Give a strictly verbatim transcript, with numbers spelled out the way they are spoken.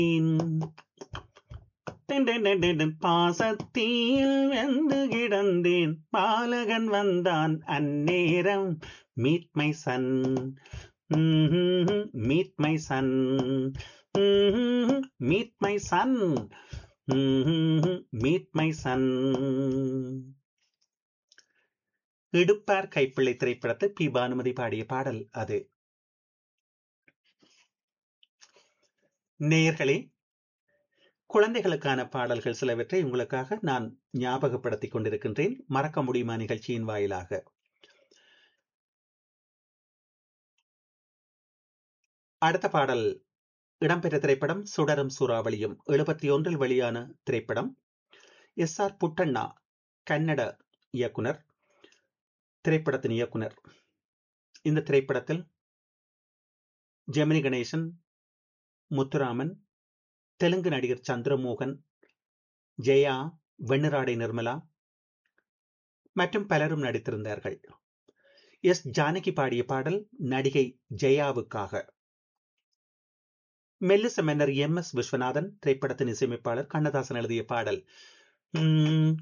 பாசத்தில் வெந்து கிடந்தேன் பாலகன் வந்தான் அந்நேரம் meet my son meet my son meet my son meet my son. இடுப்பார் கைப்பிள்ளை திரைப்படத்தை பி பானுமதி பாடிய பாடல் அது. நேயர்களே, குழந்தைகளுக்கான பாடல்கள் சிலவற்றை உங்களுக்காக நான் ஞாபகப்படுத்திக் கொண்டிருக்கின்றேன் மறக்க முடியுமா நிகழ்ச்சியின் வாயிலாக. அடுத்த பாடல் இடம்பெற்ற திரைப்படம் சுடரும் சூறாவளியும். எழுபத்தி ஒன்றில் வெளியான திரைப்படம். எஸ் ஆர் புட்டண்ணா கன்னட இயக்குனர், திரைப்படத்தின் இயக்குனர். இந்த திரைப்படத்தில் ஜெமினி கணேசன், முத்துராமன், தெலுங்கு நடிகர் சந்திரமோகன், ஜெயா, வெண்ணிராடை நிர்மலா மற்றும் பலரும் நடித்திருந்தார்கள். எஸ் ஜானகி பாடிய பாடல் நடிகை ஜெயாவுக்காக. மெல்லிச மன்னர் எம் எஸ் விஸ்வநாதன், திரைப்படத்தின் இசையமைப்பாளர் கண்ணதாசன் எழுதிய பாடல்.